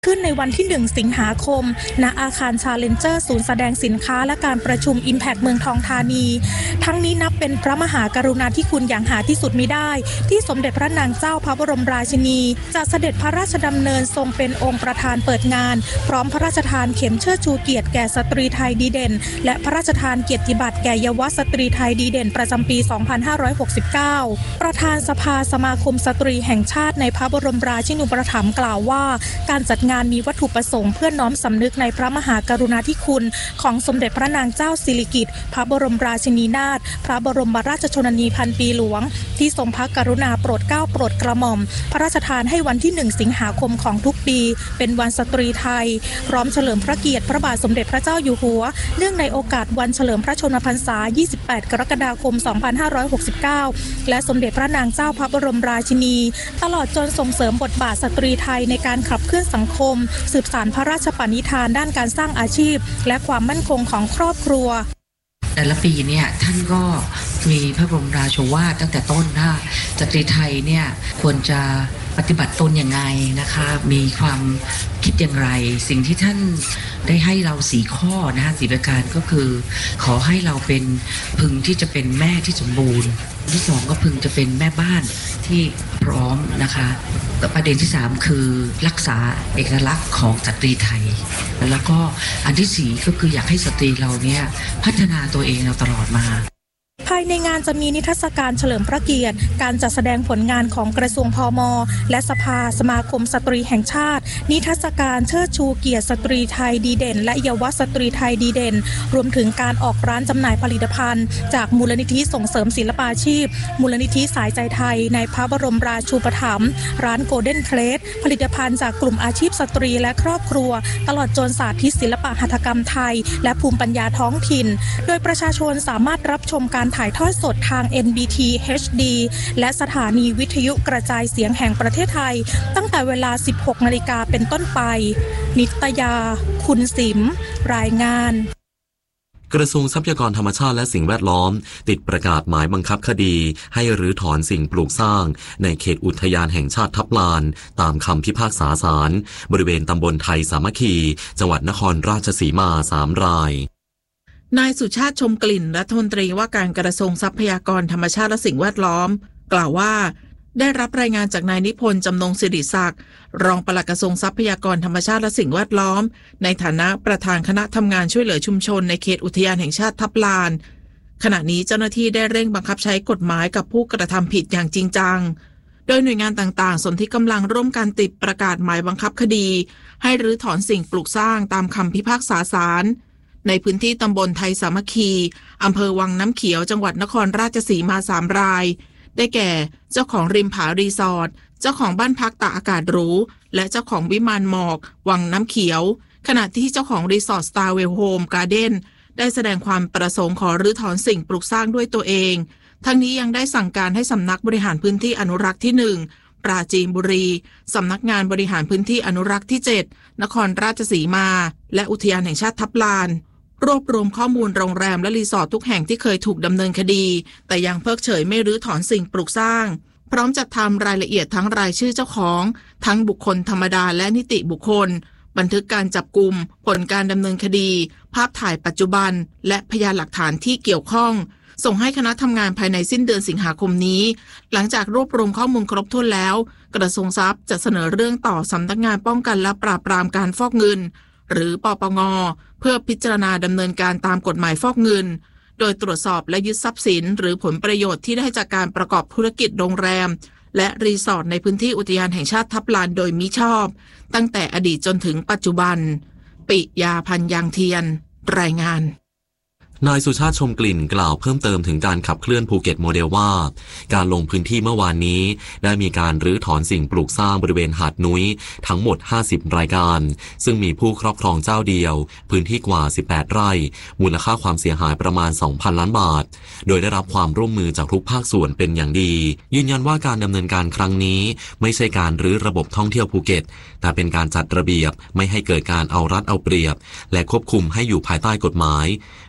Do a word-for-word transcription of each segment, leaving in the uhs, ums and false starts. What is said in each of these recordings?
ขึ้นในวันที่หนึ่งสิงหาคมณอาคารชาเลนเจอร์ศูนย์แสดงสินค้าและการประชุม Impact เมืองทองธานีทั้งนี้นับเป็นพระมหากรุณาธิคุณอย่างหาที่สุดมิได้ที่สมเด็จพระนางเจ้าพระบรมราชินีจะเสด็จพระราชดำเนินทรงเป็นองค์ประธานเปิดงานพร้อมพระราชทานเข็มเชิดชูเกียรติแก่สตรีไทยดีเด่นและพระราชทานเกียรติบัตรแก่เยาวสตรีไทยดีเด่นประจำปี สองพันห้าร้อยหกสิบเก้า ประธานสภาสมาคมสตรีแห่งชาติในพระบรมราชินูปถัมภ์กล่าวว่าการจัดงานมีวัตถุประสงค์เพื่อน้อมสำนึกในพระมหากรุณาธิคุณของสมเด็จพระนางเจ้าสิริกิติ์พระบรมราชินีนาถพระบรมราชชนนีพันปีหลวงที่ทรงพระกรุณาโปรดเกล้าโปรดกระหม่อมพระราชทานให้วันที่หนึ่งสิงหาคมของทุกปีเป็นวันสตรีไทยพร้อมเฉลิมพระเกียรติพระบาทสมเด็จพระเจ้าอยู่หัวเนื่องในโอกาสวันเฉลิมพระชนมพรรษายี่สิบแปดกรกฎาคมสองพันห้าร้อยหกสิบเก้าและสมเด็จพระนางเจ้าพระบรมราชินีตลอดจนส่งเสริมบทบาทสตรีไทยในการขับเคลื่อนสังคมสืบสานพระราชปณิธานด้านการสร้างอาชีพและความมั่นคงของครอบครัวแต่ละปีเนี่ยท่านก็มีพระบรมราโชวาทตั้งแต่ต้นว่าสตรีไทยเนี่ยควรจะปฏิบัติตนอย่างไรนะคะมีความคิดอย่างไรสิ่งที่ท่านได้ให้เราสี่ข้อนะคะสี่ประการก็คือขอให้เราเป็นพึงที่จะเป็นแม่ที่สมบูรณ์ที่สองก็พึงจะเป็นแม่บ้านที่พร้อมนะคะประเด็นที่สามคือรักษาเอกลักษณ์ของสตรีไทยแล้วก็อันที่สี่ก็คืออยากให้สตรีเราเนี่ยพัฒนาตัวเองเราตลอดมาภายในงานจะมีนิทรรศการเฉลิมพระเกียรติการจัดแสดงผลงานของกระทรวงพม.และสภาสมาคมสตรีแห่งชาตินิทรรศการเชิดชูเกียรติสตรีไทยดีเด่นและเยาวสตรีไทยดีเด่นรวมถึงการออกร้านจำหน่ายผลิตภัณฑ์จากมูลนิธิส่งเสริมศิลปาชีพมูลนิธิสายใจไทยในพระบรมราชูปถัมภ์ร้านโกลเด้นเคลสผลิตภัณฑ์จากกลุ่มอาชีพสตรีและครอบครัวตลอดจนสาธิตศิลปะหัตถกรรมไทยและภูมิปัญญาท้องถิ่นโดยประชาชนสามารถรับชมการถ่ายทอดสดทาง เอ็น บี ที เอช ดี และสถานีวิทยุกระจายเสียงแห่งประเทศไทยตั้งแต่เวลา สิบหกนาฬิกาเป็นต้นไปนิตยาคุณสิมรายงานกระทรวงทรัพยากรธรรมชาติและสิ่งแวดล้อมติดประกาศหมายบังคับคดีให้รื้อถอนสิ่งปลูกสร้างในเขตอุทยานแห่งชาติทับลานตามคำพิพากษาศาลบริเวณตำบลไทยสามัคคีจังหวัดนครราชสีมาสามรายนายสุชาติชมกลิ่นรัฐมนตรีว่าการกระทรวงทรัพยากรธรรมชาติและสิ่งแวดล้อมกล่าวว่าได้รับรายงานจากนายนิพนธ์จำนงสิริศักดิ์รองปลัดกระทรวงทรัพยากรธรรมชาติและสิ่งแวดล้อมในฐานะประธานคณะทำงานช่วยเหลือชุมชนในเขตอุทยานแห่งชาติทับลานขณะนี้เจ้าหน้าที่ได้เร่งบังคับใช้กฎหมายกับผู้กระทำผิดอย่างจริงจังโดยหน่วยงานต่างๆสนธิกำลังร่วมกันติดประกาศหมายบังคับคดีให้รื้อถอนสิ่งปลูกสร้างตามคำพิพากษาศาลในพื้นที่ตำบลไทยสามัคคีอำเภอวังน้ำเขียวจังหวัดนครราชสีมาสามรายได้แก่เจ้าของริมผารีสอร์ทเจ้าของบ้านพักตากอากาศหรูและเจ้าของวิมานหมอกวังน้ำเขียวขณะที่เจ้าของรีสอร์ทสตาร์เวลโฮมการ์เด้นได้แสดงความประสงค์ขอรื้อถอนสิ่งปลูกสร้างด้วยตัวเองทั้งนี้ยังได้สั่งการให้สำนักบริหารพื้นที่อนุรักษ์ที่หนึ่งปราจีนบุรีสำนักงานบริหารพื้นที่อนุรักษ์ที่เจ็ดนครราชสีมาและอุทยานแห่งชาติทับลานรวบรวมข้อมูลโรงแรมและรีสอร์ททุกแห่งที่เคยถูกดำเนินคดีแต่ยังเพิกเฉยไม่รื้อถอนสิ่งปลูกสร้างพร้อมจัดทำรายละเอียดทั้งรายชื่อเจ้าของทั้งบุคคลธรรมดาและนิติบุคคลบันทึกการจับกุมผลการดำเนินคดีภาพถ่ายปัจจุบันและพยานหลักฐานที่เกี่ยวข้องส่งให้คณะทำงานภายในสิ้นเดือนสิงหาคมนี้หลังจากรวบรวมข้อมูลครบถ้วนแล้วกระทรวงทรัพย์จะเสนอเรื่องต่อสำนักงานป้องกันและปราบปรามการฟอกเงินหรือปปง.เพื่อพิจารณาดำเนินการตามกฎหมายฟอกเงินโดยตรวจสอบและยึดทรัพย์สินหรือผลประโยชน์ที่ได้จากการประกอบธุรกิจโรงแรมและรีสอร์ทในพื้นที่อุทยานแห่งชาติทับลานโดยมิชอบตั้งแต่อดีตจนถึงปัจจุบันปิยาพันยางเทียนรายงานนายสุชาติชมกลิ่นกล่าวเพิ่มเติมถึงการขับเคลื่อนภูเก็ตโมเดลว่าการลงพื้นที่เมื่อวานนี้ได้มีการรื้อถอนสิ่งปลูกสร้างบริเวณหาดนุ้ยทั้งหมดห้าสิบรายการซึ่งมีผู้ครอบครองเจ้าเดียวพื้นที่กว่าสิบแปดไร่มูลค่าความเสียหายประมาณ สองพัน ล้านบาทโดยได้รับความร่วมมือจากทุกภาคส่วนเป็นอย่างดียืนยันว่าการดำเนินการครั้งนี้ไม่ใช่การรื้อระบบท่องเที่ยวภูเก็ตแต่เป็นการจัดระเบียบไม่ให้เกิดการเอารัดเอาเปรียบและควบคุมให้อยู่ภายใต้กฎหมายโดยแปลง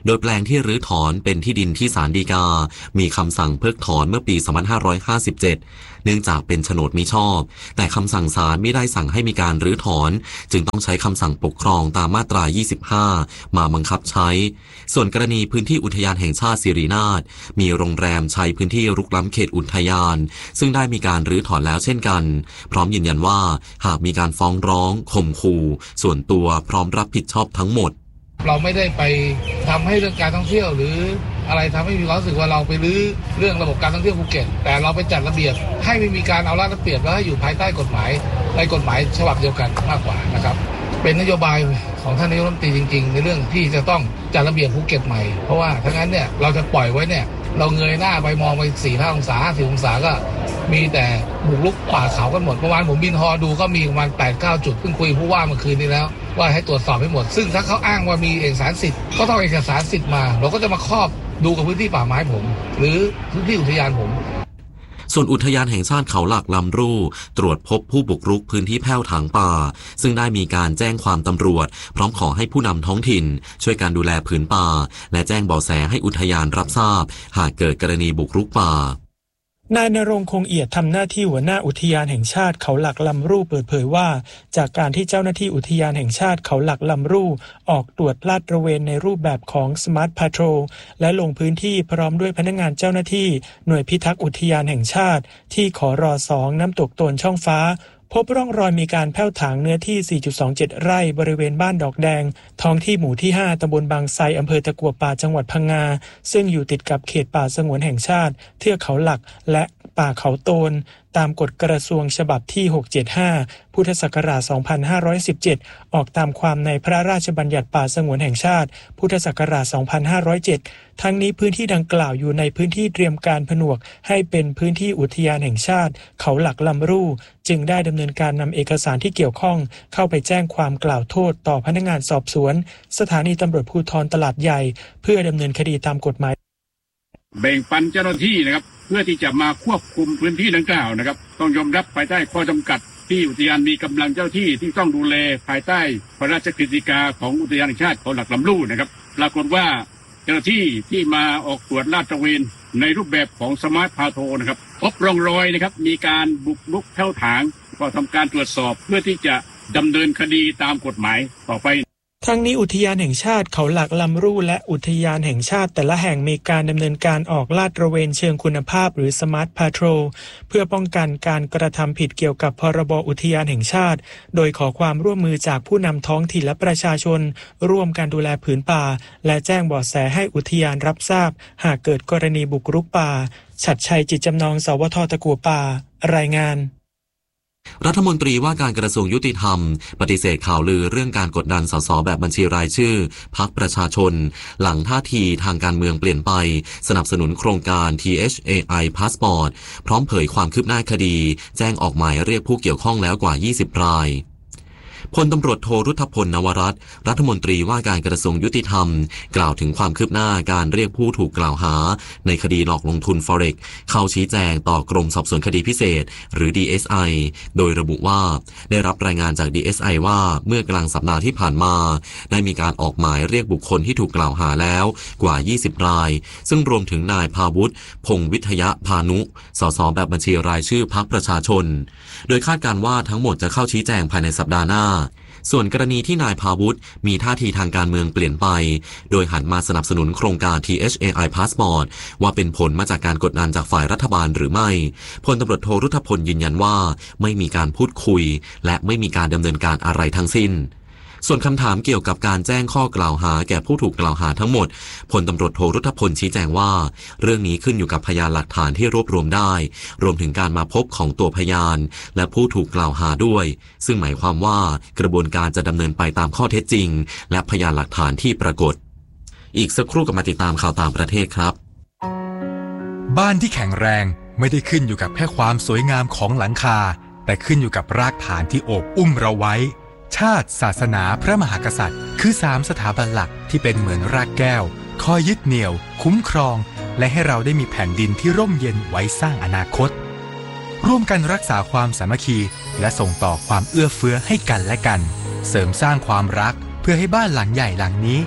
ที่รื้อถอนเป็นที่ดินที่ศาลฎีกามีคำสั่งเพิกถอนเมื่อปีสองพันห้าร้อยห้าสิบเจ็ดเนื่องจากเป็นโฉนดมิชอบแต่คำสั่งศาลไม่ได้สั่งให้มีการรื้อถอนจึงต้องใช้คำสั่งปกครองตามมาตรายี่สิบห้ามาบังคับใช้ส่วนกรณีพื้นที่อุทยานแห่งชาติสิรินาถมีโรงแรมใช้พื้นที่รุกล้ำเขตอุทยานซึ่งได้มีการรื้อถอนแล้วเช่นกันพร้อมยืนยันว่าหากมีการฟ้องร้องข่มขู่ส่วนตัวพร้อมรับผิดชอบทั้งหมดเราไม่ได้ไปทำให้เรื่องการท่องเที่ยวหรืออะไรทำให้มีความรู้สึกว่าเราไปรื้อเรื่องระบบการท่องเที่ยวภูเก็ตแต่เราไปจัดระเบียบให้ไม่มีการเอารัดเอาเปรียบแล้วให้อยู่ภายใต้กฎหมายในกฎหมายฉบับเดียวกันมากกว่านะครับเป็นนโยบายของท่านนายกรัฐมนตรีจริงๆในเรื่องที่จะต้องจัดระเบียบภูเก็ตใหม่เพราะว่าถ้างั้นเนี่ยเราจะปล่อยไว้เนี่ยเราเงยหน้าไปมองไปสี่ห้าองศาห้าสิบองศาก็มีแต่บุกรุกป่าเขากันหมดเมื่อวานผมบินฮอดูก็มีประมาณแปดเก้าจุดเพิ่งคุยผู้ว่าเมื่อคืนนี้แล้วว่าให้ตรวจสอบให้หมดซึ่งถ้าเขาอ้างว่ามีเอกสารสิทธิ์ก็ต้องเอกสารสิทธิ์มาเราก็จะมาครอบดูกับพื้นที่ป่าไม้ผมหรือพื้นที่อุทยานผมส่วนอุทยานแห่งชาติเขาหลักลำรูตรวจพบผู้บุกรุกพื้นที่แผ้วถางป่าซึ่งได้มีการแจ้งความตำรวจพร้อมขอให้ผู้นำท้องถิ่นช่วยการดูแลผืนป่าและแจ้งเบาะแสให้อุทยานรับทราบหากเกิดกรณีบุกรุกป่านายณรงค์คงเอียดทำหน้าที่หัวหน้าอุทยานแห่งชาติเขาหลักลำรูเปิดเผยว่าจากการที่เจ้าหน้าที่อุทยานแห่งชาติเขาหลักลำรูออกตรวจลาดตระเวนในรูปแบบของ Smart Patrol และลงพื้นที่พร้อมด้วยพนักงานเจ้าหน้าที่หน่วยพิทักษ์อุทยานแห่งชาติที่ขรสองน้ำตกโตนช่องฟ้าพบร่องรอยมีการแผ้วถางเนื้อที่ สี่จุดสองเจ็ด ไร่บริเวณบ้านดอกแดงท้องที่หมู่ที่ห้าตำบลบางไทรอำเภอตะกั่วป่าจังหวัดพังงาซึ่งอยู่ติดกับเขตป่าสงวนแห่งชาติเทือกเขาหลักและป่าเขาโตนตามกฎกระทรวงฉบับที่หกร้อยเจ็ดสิบห้าพุทธศักราชสองพันห้าร้อยสิบเจ็ดออกตามความในพระราชบัญญัติป่าสงวนแห่งชาติพุทธศักราชสองพันห้าร้อยเจ็ดทั้งนี้พื้นที่ดังกล่าวอยู่ในพื้นที่เตรียมการผนวกให้เป็นพื้นที่อุทยานแห่งชาติเขาหลักลำรูจึงได้ดำเนินการนำเอกสารที่เกี่ยวข้องเข้าไปแจ้งความกล่าวโทษต่อพนักงานสอบสวนสถานีตำรวจภูธรตลาดใหญ่เพื่อดำเนินคดีตามกฎหมายแบ่งปันเจ้าหน้าที่นะครับเพื่อที่จะมาควบคุมพื้นที่ดังกล่าวนะครับต้องยอมรับภายใต้ข้อจำกัดที่อุทยานมีกำลังเจ้าที่ที่ต้องดูแลภายใต้พระราชกฤษฎีกาของอุทยานแห่งชาติเขาหลักลำรูนะครับปรากฏว่าเจ้าหน้าที่ที่มาออกตรวจลาดตระเวนในรูปแบบของสมาร์ทพาโทรนะครับพบร่องรอยนะครับมีการบุกรุกแผ้วถางก็ทำการตรวจสอบเพื่อที่จะดำเนินคดีตามกฎหมายต่อไปทั้งนี้อุทยานแห่งชาติเขาหลักลำรูและอุทยานแห่งชาติแต่ละแห่งมีการดำเนินการออกลาดตระเวนเชิงคุณภาพหรือ Smart Patrol เพื่อป้องกันการกระทำผิดเกี่ยวกับพรบอุทยานแห่งชาติโดยขอความร่วมมือจากผู้นำท้องถิ่นและประชาชนร่วมกันดูแลผืนป่าและแจ้งเบาะแสให้อุทยานรับทราบหากเกิดกรณีบุกรุกป่าฉัตรชัยจิตจำนองสวทตะกั่วป่ารายงานรัฐมนตรีว่าการกระทรวงยุติธรรมปฏิเสธข่าวลือเรื่องการกดดันสสแบบบัญชีรายชื่อพรรคประชาชนหลังท่าทีทางการเมืองเปลี่ยนไปสนับสนุนโครงการ ที เอช เอ ไอ Passport พร้อมเผยความคืบหน้าคดีแจ้งออกหมายเรียกผู้เกี่ยวข้องแล้วกว่ายี่สิบรายพลตำรวจโทรุธพลนวรัตน์รัฐมนตรีว่าการกระทรวงยุติธรรมกล่าวถึงความคืบหน้าการเรียกผู้ถูกกล่าวหาในคดีหลอกลงทุน Forex เข้าชี้แจงต่อกรมสอบสวนคดีพิเศษหรือ ดี เอส ไอ โดยระบุว่าได้รับรายงานจาก ดี เอส ไอ ว่าเมื่อกลางสัปดาห์ที่ผ่านมาได้มีการออกหมายเรียกบุคคลที่ถูกกล่าวหาแล้วกว่ายี่สิบรายซึ่งรวมถึงนายภาวุฒิพงษ์วิทยพานุสสแบบบัญชีรายชื่อพรรคประชาชนโดยคาดการณ์ว่าทั้งหมดจะเข้าชี้แจงภายในสัปดาห์หน้าส่วนกรณีที่นายภาวุฒิมีท่าทีทางการเมืองเปลี่ยนไปโดยหันมาสนับสนุนโครงการ ที เอช เอ ไอ Passport ว่าเป็นผลมาจากการกดดันจากฝ่ายรัฐบาลหรือไม่พลตำรวจโทรุธพลยืนยันว่าไม่มีการพูดคุยและไม่มีการดำเนินการอะไรทั้งสิ้นส่วนคำถามเกี่ยวกับการแจ้งข้อกล่าวหาแก่ผู้ถูกกล่าวหาทั้งหมดพลตำรวจโทรุธพลชี้แจงว่าเรื่องนี้ขึ้นอยู่กับพยานหลักฐานที่รวบรวมได้รวมถึงการมาพบของตัวพยานและผู้ถูกกล่าวหาด้วยซึ่งหมายความว่ากระบวนการจะดำเนินไปตามข้อเท็จจริงและพยานหลักฐานที่ปรากฏอีกสักครู่กับมาติดตามข่าวต่างประเทศครับบ้านที่แข็งแรงไม่ได้ขึ้นอยู่กับแค่ความสวยงามของหลังคาแต่ขึ้นอยู่กับรากฐานที่โอบอุ้มเราไว้ชาติศาสนาพระมหากษัตริย์คือสามสถาบันหลักที่เป็นเหมือนรากแก้วคอยยึดเหนี่ยวคุ้มครองและให้เราได้มีแผ่นดินที่ร่มเย็นไว้สร้างอนาคตร่วมกันรักษาความสามัคคีและส่งต่อความเอื้อเฟื้อให้กันและกันเสริมสร้างความรักเพื่อให้บ้านหลังใหญ่หลังนี้แข็ง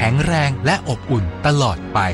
ข็งแรงและอบอุ่นตลอดไป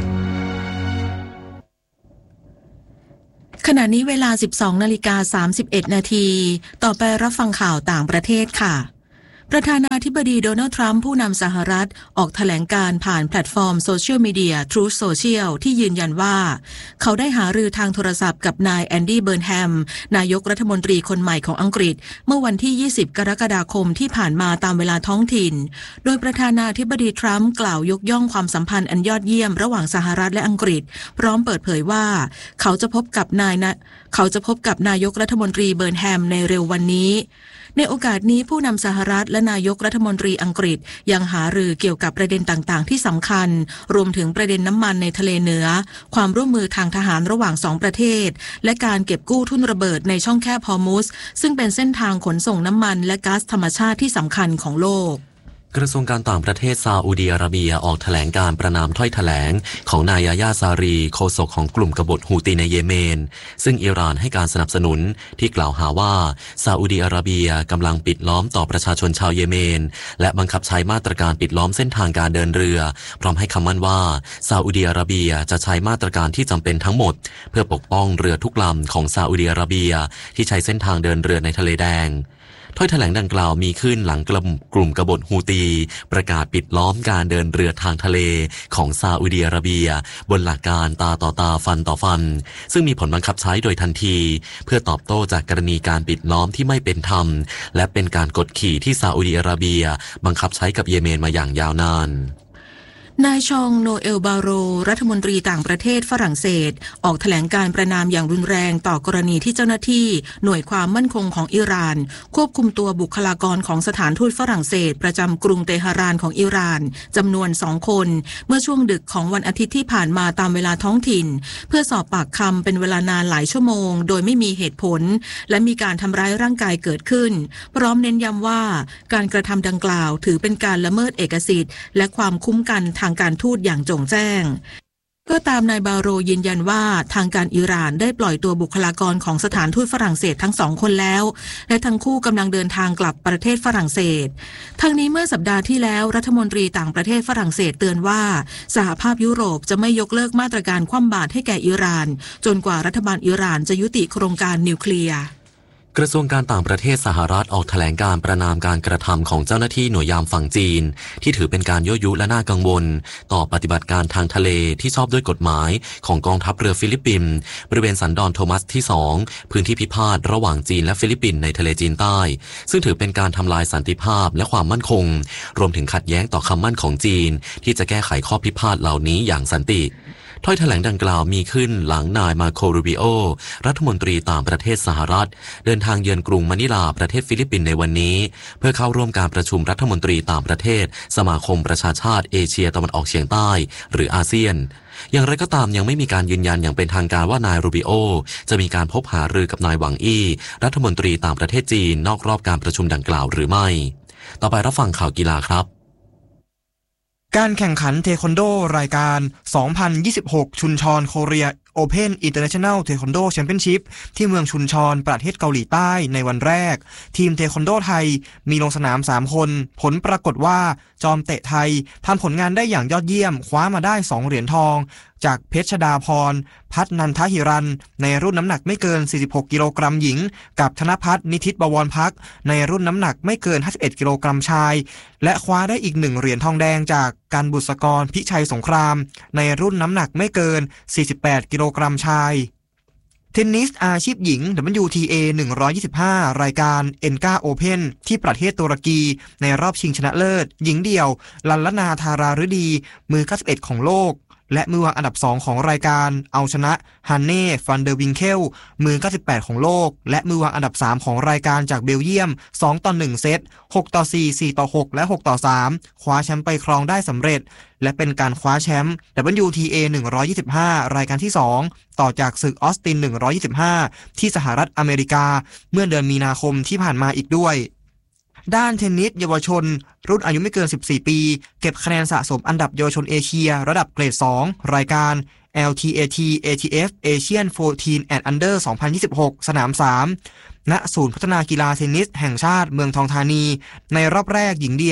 ขณะนี้เวลา สิบสองนาฬิกาสามสิบเอ็ดนาทีต่อไปรับฟังข่าวต่างประเทศค่ะประธานาธิบดีโดนัลด์ทรัมป์ผู้นำสหรัฐออกแถลงการผ่านแพลตฟอร์มโซเชียลมีเดีย Truth Social ที่ยืนยันว่าเขาได้หารือทางโทรศัพท์กับนายแอนดี้เบิร์นแฮมนายกรัฐมนตรีคนใหม่ของอังกฤษเมื่อวันที่ยี่สิบกรกฎาคมที่ผ่านมาตามเวลาท้องถิ่นโดยประธานาธิบดีทรัมป์กล่าวยกย่องความสัมพันธ์อันยอดเยี่ยมระหว่างสหรัฐและอังกฤษพร้อมเปิดเผยว่าเขาจะพบกับนายนะเขาจะพบกับนายกรัฐมนตรีเบิร์นแฮมในเร็ววันนี้ในโอกาสนี้ผู้นำสหรัฐและนายกรัฐมนตรีอังกฤษยังหารือเกี่ยวกับประเด็นต่างๆที่สำคัญรวมถึงประเด็นน้ำมันในทะเลเหนือความร่วมมือทางทหารระหว่างสองประเทศและการเก็บกู้ทุ่นระเบิดในช่องแคบฮอร์มุสซึ่งเป็นเส้นทางขนส่งน้ำมันและก๊าซธรรมชาติที่สำคัญของโลกกระทรวงการต่างประเทศซาอุดิอาระเบียออกแถลงการประณามถ้อยแถลงของนายยาญาซารีโฆษกของกลุ่มกบฏฮูตีในเยเมนซึ่งอิหร่านให้การสนับสนุนที่กล่าวหาว่าซาอุดิอาระเบียกำลังปิดล้อมต่อประชาชนชาวเยเมนและบังคับใช้มาตรการปิดล้อมเส้นทางการเดินเรือพร้อมให้คำมั่นว่าซาอุดิอาระเบียจะใช้มาตรการที่จำเป็นทั้งหมดเพื่อปกป้องเรือทุกลำของซาอุดิอาระเบียที่ใช้เส้นทางเดินเรือในทะเลแดงถ้อยแถลงดังกล่าวมีขึ้นหลังกลุ่มกลุ่มกบฏฮูตีประกาศปิดล้อมการเดินเรือทางทะเลของซาอุดิอาระเบียบนหลักการตาต่อตาฟันต่อฟันซึ่งมีผลบังคับใช้โดยทันทีเพื่อตอบโต้จากกรณีการปิดล้อมที่ไม่เป็นธรรมและเป็นการกดขี่ที่ซาอุดิอาระเบียบังคับใช้กับเยเมนมาอย่างยาวนานนายชองโนเอลบาโรรัฐมนตรีต่างประเทศฝรั่งเศสออกแถลงการประณามอย่างรุนแรงต่อกรณีที่เจ้าหน้าที่หน่วยความมั่นคงของอิหร่านควบคุมตัวบุคลากรของสถานทูตฝรั่งเศสประจำกรุงเตหะรานของอิหร่านจำนวนสองคนเมื่อช่วงดึกของวันอาทิตย์ที่ผ่านมาตามเวลาท้องถิ่นเพื่อสอบปากคำเป็นเวลานานหลายชั่วโมงโดยไม่มีเหตุผลและมีการทำร้ายร่างกายเกิดขึ้นพร้อมเน้นย้ำว่าการกระทำดังกล่าวถือเป็นการละเมิดเอกสิทธิ์และความคุ้มกันทางการทูตอย่างโจ่งแจ้งก็ตามนายบาโรยืนยันว่าทางการอิหร่านได้ปล่อยตัวบุคลากรของสถานทูตฝรั่งเศสทั้งสองคนแล้วและทั้งคู่กำลังเดินทางกลับประเทศฝรั่งเศสทั้งนี้เมื่อสัปดาห์ที่แล้วรัฐมนตรีต่างประเทศฝรั่งเศสเตือนว่าสหภาพยุโรปจะไม่ยกเลิกมาตรการคว่ำบาตรให้แก่อิหร่านจนกว่ารัฐบาลอิหร่านจะยุติโครงการนิวเคลียร์กระทรวงการต่างประเทศสหรัฐออกแถลงการประณามการกระทำของเจ้าหน้าที่หน่วยยามฝั่งจีนที่ถือเป็นการยั่วยุและน่ากังวลต่อปฏิบัติการทางทะเลที่ชอบด้วยกฎหมายของกองทัพเรือฟิลิปปินส์บริเวณสันดอนโทมัสที่สองพื้นที่พิพาทระหว่างจีนและฟิลิปปินส์ในทะเลจีนใต้ซึ่งถือเป็นการทำลายสันติภาพและความมั่นคงรวมถึงขัดแย้งต่อคำมั่นของจีนที่จะแก้ไขข้อพิพาทเหล่านี้อย่างสันติถ้อยแถลงดังกล่าวมีขึ้นหลังนายมาโครูบิโอรัฐมนตรีต่างประเทศสหรัฐเดินทางเยือนกรุงมะนิลาประเทศฟิลิปปินส์ในวันนี้เพื่อเข้าร่วมการประชุมรัฐมนตรีต่างประเทศสมาคมประชาชาติเอเชียตะวันออกเฉียงใต้หรืออาเซียนอย่างไรก็ตามยังไม่มีการยืนยันอย่างเป็นทางการว่านายรูบิโอจะมีการพบหารือกับนายหวังอี้รัฐมนตรีต่างประเทศจีนนอกรอบการประชุมดังกล่าวหรือไม่ต่อไปรับฟังข่าวกีฬาครับการแข่งขันเทควันโดรายการ สองพันยี่สิบหก ชุนชอนโคเรียโอเพนอินเตอร์เนชั่นแนลเทควันโดแชมเปี้ยนชิพที่เมืองชุนชอนประเทศเกาหลีใต้ในวันแรกทีมเทควันโดไทยมีลงสนามสามคนผลปรากฏว่าจอมเตะไทยทำผลงานได้อย่างยอดเยี่ยมคว้ามาได้สองเหรียญทองจากเพชรดาพรพัฒนันทหิรันในรุ่นน้ำหนักไม่เกินสี่สิบหกกิโลกรัมหญิงกับธนภัทรนิธิบวรพักในรุ่นน้ำหนักไม่เกินห้าสิบเอ็ดกิโลกรัมชายและคว้าได้อีกหนึ่งเหรียญทองแดงจากการบุษกรพิชัยสงครามในรุ่นน้ำหนักไม่เกินสี่สิบแปดกิโลกรัมชายเทนนิสอาชีพหญิง ดับเบิลยู ที เอ หนึ่งร้อยยี่สิบห้ารายการ เอ็น จี เอ Open ที่ประเทศตุรกีในรอบชิงชนะเลิศหญิงเดี่ยวลัลลนาธาราฤดีมือเก้าสิบเอ็ดของโลกและมือวางอันดับสองของรายการเอาชนะฮันเน่ฟันเดอร์วิงเคลมือเก้าสิบแปดของโลกและมือวางอันดับสามของรายการจากเบลเยียมสองต่อหนึ่งเซตหกต่อสี่ สี่ต่อหกและหกต่อสามคว้าแชมป์ไปครองได้สำเร็จและเป็นการคว้าแชมป์ ดับเบิลยู ที เอ หนึ่งร้อยยี่สิบห้ารายการที่สองต่อจากศึกออสตินหนึ่งร้อยยี่สิบห้าที่สหรัฐอเมริกาเมื่อเดือนมีนาคมที่ผ่านมาอีกด้วยด้านเทนนิสเยาวชนรุ่นอายุไม่เกินสิบสี่ปีเก็บคะแนนสะสมอันดับเยาวชนเอเชียระดับเกรดสองรายการ แอล ที เอ ที เอ ที เอฟ Asian สิบสี่ and Under สองพันยี่สิบหกสนามสามณศูนย์พัฒนากีฬาเทนนิสแห่งชาติเมืองทองธานีในรอบแรกหญิงเดียว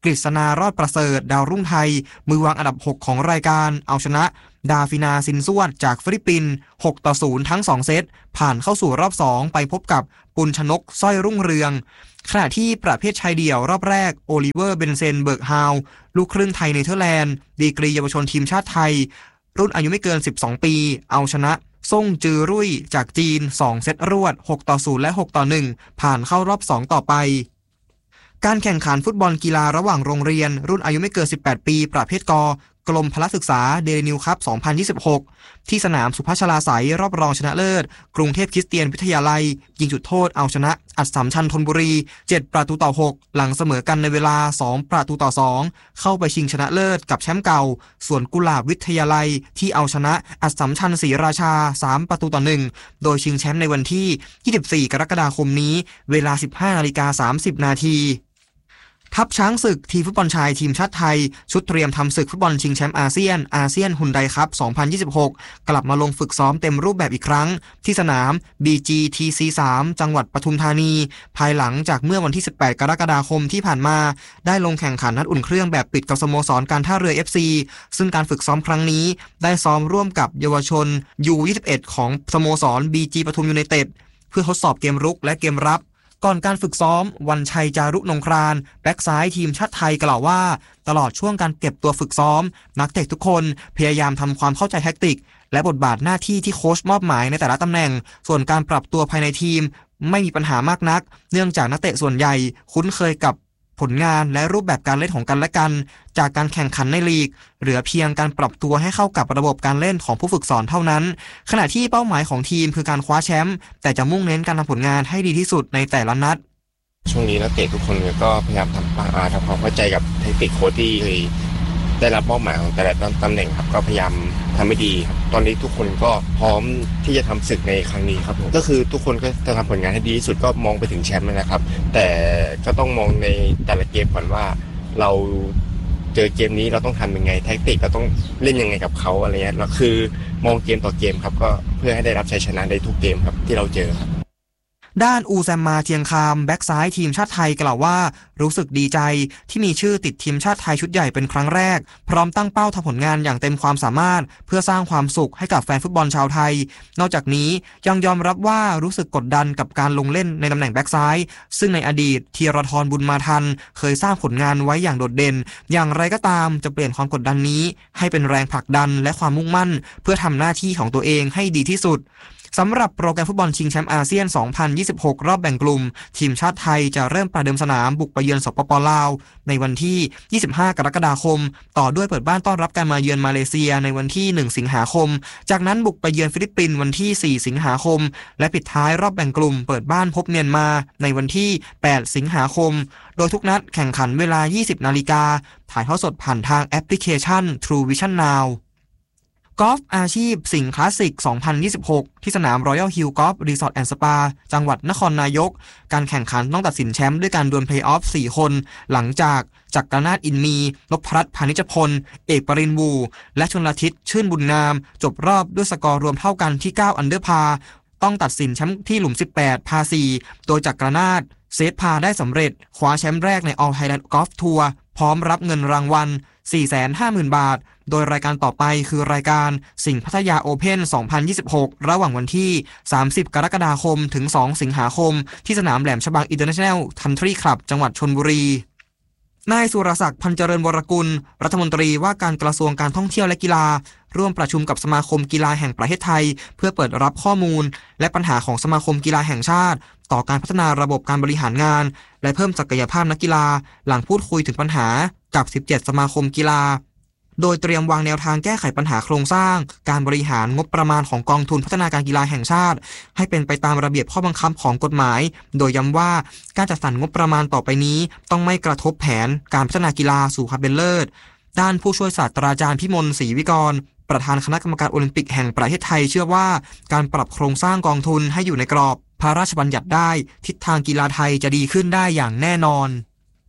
กฤษณารอดประเสริฐดาวรุ่งไทยมือวางอันดับหกของรายการเอาชนะดาฟินาซินซวดจากฟิลิปปินส์หกต่อศูนย์ทั้งสองเซตผ่านเข้าสู่รอบสองไปพบกับปุณชนกสร้อยรุ่งเรืองขณะที่ประเภทชายเดี่ยวรอบแรกโอลิเวอร์เบนเซนเบิร์กฮาวลูกครึ่งไทยเนเธอร์แลนด์ดีกรีเยาวชนทีมชาติไทยรุ่นอายุไม่เกินสิบสองปีเอาชนะซ่งจือรุ่ยจากจีนสองเซตรวดหกต่อศูนย์และหกต่อหนึ่งผ่านเข้ารอบสองต่อไปการแข่งขันฟุตบอลกีฬาระหว่างโรงเรียนรุ่นอายุไม่เกินสิบแปดปีประเภทกกรมพละศึกษาเดลินิวคัพสองพันยี่สิบหกที่สนามสุพัชราไสยรอบรองชนะเลิศกรุงเทพคริสเตียนวิทยาลัยยิงจุดโทษเอาชนะอัสสัมชัญธนบุรีเจ็ดประตูต่อหกหลังเสมอกันในเวลาสองประตูต่อสองเข้าไปชิงชนะเลิศกับแชมป์เก่าส่วนกุหลาบวิทยาลัยที่เอาชนะอัสสัมชัญศรีราชาสามประตูต่อหนึ่งโดยชิงแชมป์ในวันที่ยี่สิบสี่กรกฎาคมนี้เวลา สิบห้านาฬิกาสามสิบนาทีทัพช้างศึกทีมฟุตบอลชายทีมชาติไทยชุดเตรียมทำศึกฟุตบอลชิงแชมป์อาเซียนอาเซียนฮุนไดคัพสองพันยี่สิบหกกลับมาลงฝึกซ้อมเต็มรูปแบบอีกครั้งที่สนาม บี จี ที ซี สาม จังหวัดปทุมธานีภายหลังจากเมื่อวันที่สิบแปดกรกฎาคมที่ผ่านมาได้ลงแข่งขันนัดอุ่นเครื่องแบบปิดกับสโมสรการท่าเรือ เอฟ ซี ซึ่งการฝึกซ้อมครั้งนี้ได้ซ้อมร่วมกับเยาวชน ยู ยี่สิบเอ็ด ของสโมสร บี จี ปทุมยูไนเต็ดเพื่อทดสอบเกมรุกและเกมรับก่อนการฝึกซ้อมวันชัยจารุนงครานแบ็กซ้ายทีมชาติไทยกล่าวว่าตลอดช่วงการเก็บตัวฝึกซ้อมนักเตะทุกคนพยายามทำความเข้าใจแทคติกและบทบาทหน้าที่ที่โค้ชมอบหมายในแต่ละตำแหน่งส่วนการปรับตัวภายในทีมไม่มีปัญหามากนักเนื่องจากนักเตะส่วนใหญ่คุ้นเคยกับผลงานและรูปแบบการเล่นของกันและกันจากการแข่งขันในลีกเหลือเพียงการปรับตัวให้เข้ากับระบบการเล่นของผู้ฝึกสอนเท่านั้นขณะที่เป้าหมายของทีมคือการคว้าแชมป์แต่จะมุ่งเน้นการทำผลงานให้ดีที่สุดในแต่ละนัดช่วงนี้นักเตะทุกคนก็พยายามทำทำความเข้าใจกับเทคนิคโค้ชที่เคยได้รับมอบหมายของแต่ละตำแหน่งครับก็พยายามทำให้ดีครับตอนนี้ทุกคนก็พร้อมที่จะทำศึกในครั้งนี้ครับผมก็คือทุกคนก็จะทำผลงานให้ดีที่สุดก็มองไปถึงแชมป์นะครับแต่ก็ต้องมองในแต่ละเกมก่อนว่าเราเจอเกมนี้เราต้องทำยังไงแทคติกเราต้องเล่นยังไงกับเขาอะไรเงี้ยเราคือมองเกมต่อเกมครับก็เพื่อให้ได้รับชัยชนะในทุกเกมครับที่เราเจอครับด้านอูแซมมาเทียงคามแบ็กซ้ายทีมชาติไทยกล่าวว่ารู้สึกดีใจที่มีชื่อติดทีมชาติไทยชุดใหญ่เป็นครั้งแรกพร้อมตั้งเป้าทำผลงานอย่างเต็มความสามารถเพื่อสร้างความสุขให้กับแฟนฟุตบอลชาวไทยนอกจากนี้ยังยอมรับว่ารู้สึกกดดันกับการลงเล่นในตำแหน่งแบ็กซ้ายซึ่งในอดีตธีรทรบุญมาทันเคยสร้างผลงานไว้อย่างโดดเด่นอย่างไรก็ตามจะเปลี่ยนความกดดันนี้ให้เป็นแรงผลักดันและความมุ่งมั่นเพื่อทำหน้าที่ของตัวเองให้ดีที่สุดสำหรับโปรแกรมฟุตบอลชิงแชมป์อาเซียนสองพันยี่สิบหกรอบแบ่งกลุ่มทีมชาติไทยจะเริ่มประเดิมสนามบุกไปเยือนสปป.ลาวในวันที่ยี่สิบห้ากรกฎาคมต่อด้วยเปิดบ้านต้อนรับการมาเยือนมาเลเซียในวันที่หนึ่งสิงหาคมจากนั้นบุกไปเยือนฟิลิปปินส์วันที่สี่สิงหาคมและปิดท้ายรอบแบ่งกลุ่มเปิดบ้านพบเมียนมาในวันที่แปดสิงหาคมโดยทุกนัดแข่งขันเวลา ยี่สิบนาฬิกาถ่ายทอดสดผ่านทางแอปพลิเคชัน True Vision Nowกอล์ฟอาชีพสิงห์คลาสสิกสองพันยี่สิบหกที่สนาม Royal Hill Golf Resort and Spa จังหวัดนครนายกการแข่งขันต้องตัดสินแชมป์ด้วยการดวลเพลย์ออฟสี่คนหลังจากจักรนาถอินมีนพรัตน์พานิชพลเอกปรินทร์วูและชลทิศชื่นบุญงามจบรอบด้วยสกอร์รวมเท่ากันที่เก้าอันเดอร์พาต้องตัดสินแชมป์ที่หลุมสิบแปดพาสี่โดยจักรนาถเซฟพาได้สำเร็จคว้าแชมป์แรกใน All Thailand Golf Tour พร้อมรับเงินรางวัล สี่แสนห้าหมื่น บาทโดยรายการต่อไปคือรายการสิงห์พัทยาโอเพ่นสองพันยี่สิบหกระหว่างวันที่สามสิบกรกฎาคมถึงสองสิงหาคมที่สนามแหลมฉบัง International Country Club จังหวัดชลบุรีนายสุรศักดิ์พันเจริญวรกุลรัฐมนตรีว่าการกระทรวงการท่องเที่ยวและกีฬาร่วมประชุมกับสมาคมกีฬาแห่งประเทศไทยเพื่อเปิดรับข้อมูลและปัญหาของสมาคมกีฬาแห่งชาติต่อการพัฒนาระบบการบริหารงานและเพิ่มศักยภาพนักกีฬาหลังพูดคุยถึงปัญหากับสิบเจ็ดสมาคมกีฬาโดยเตรียมวางแนวทางแก้ไขปัญหาโครงสร้างการบริหารงบประมาณของกองทุนพัฒนาการกีฬาแห่งชาติให้เป็นไปตามระเบียบข้อบังคับของกฎหมายโดยย้ำว่าการจัดสรรงบประมาณต่อไปนี้ต้องไม่กระทบแผนการพัฒนากีฬาสู่ความเป็นเลิศด้านผู้ช่วยศาสตราจารย์พิมลศรีวิกรประธานคณะกรรมการโอลิมปิกแห่งประเทศไทยเชื่อว่าการปรับโครงสร้างกองทุนให้อยู่ในกรอบพระราชบัญญัติได้ทิศทางกีฬาไทยจะดีขึ้นได้อย่างแน่นอน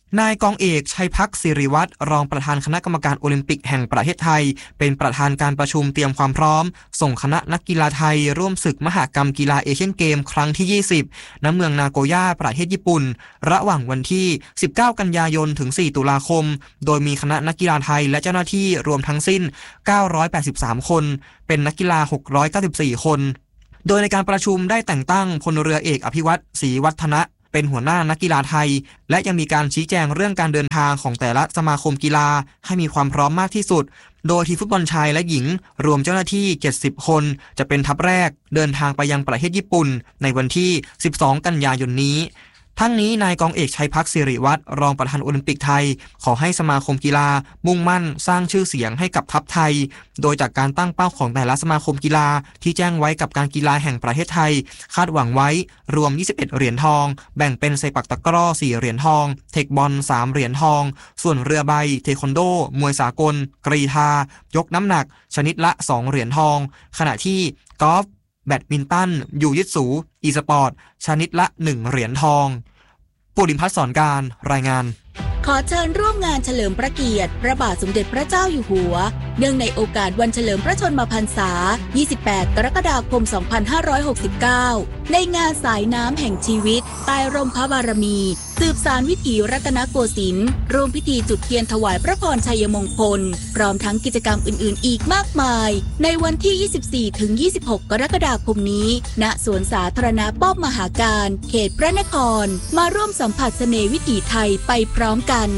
นายกองเอกชัยพักศิริวัฒน์รองประธานคณะกรรมการโอลิมปิกแห่งประเทศไทยเป็นประธานการประชุมเตรียมความพร้อมส่งคณะนักกีฬาไทยร่วมศึกมหกรรมกีฬาเอเชียนเกมครั้งที่ยี่สิบณเมืองนาโกย่าประเทศญี่ปุ่นระหว่างวันที่สิบเก้ากันยายนถึงสี่ตุลาคมโดยมีคณะนักกีฬาไทยและเจ้าหน้าที่รวมทั้งสิ้นเก้าร้อยแปดสิบสามคนเป็นนักกีฬาหกร้อยเก้าสิบสี่คนโดยในการประชุมได้แต่งตั้งพลเรือเอกอภิวัตรศรีวัฒนะเป็นหัวหน้านักกีฬาไทยและยังมีการชี้แจงเรื่องการเดินทางของแต่ละสมาคมกีฬาให้มีความพร้อมมากที่สุดโดยทีมฟุตบอลชายและหญิงรวมเจ้าหน้าที่เจ็ดสิบคนจะเป็นทัพแรกเดินทางไปยังประเทศญี่ปุ่นในวันที่สิบสองกันยายนนี้ทั้งนี้นายกองเอกชัยพักศิริวัฒน์รองประธานโอลิมปิกไทยขอให้สมาคมกีฬามุ่งมั่นสร้างชื่อเสียงให้กับทัพไทยโดยจากการตั้งเป้าของแต่ละสมาคมกีฬาที่แจ้งไว้กับการกีฬาแห่งประเทศไทยคาดหวังไว้รวมยี่สิบเอ็ดเหรียญทองแบ่งเป็นเซปักตะกร้อสี่เหรียญทองเทคบอลสามเหรียญทองส่วนเรือใบเทควันโดมวยสากลกรีฑายกน้ำหนักชนิดละสองเหรียญทองขณะที่กอล์ฟแบดมินตันยูยิตสูอีสปอร์ตชนิดละหนึ่งเหรียญทองปุริมพัฒน์สอนการรายงานขอเชิญร่วมงานเฉลิมพระเกียรติพระบาทสมเด็จพระเจ้าอยู่หัวเนื่องในโอกาสวันเฉลิมพระชนมพรรษายี่สิบแปดกรกฎาคมสองพันห้าร้อยหกสิบเก้าในงานสายน้ำแห่งชีวิตใต้ร่มพระบารมีสืบสานวิถีรัตนโกสินทร์ร่วมพิธีจุดเทียนถวายพระพรชัยมงคลพร้อมทั้งกิจกรรมอื่นๆอีกมากมายในวันที่ ยี่สิบสี่ถึงยี่สิบหก กรกฎาคมนี้ณสวนสาธารณะป้อมมหาการเขตพระนครมาร่วมสัมผัสเสน่ห์วิถีไทยไปพร้อมกัน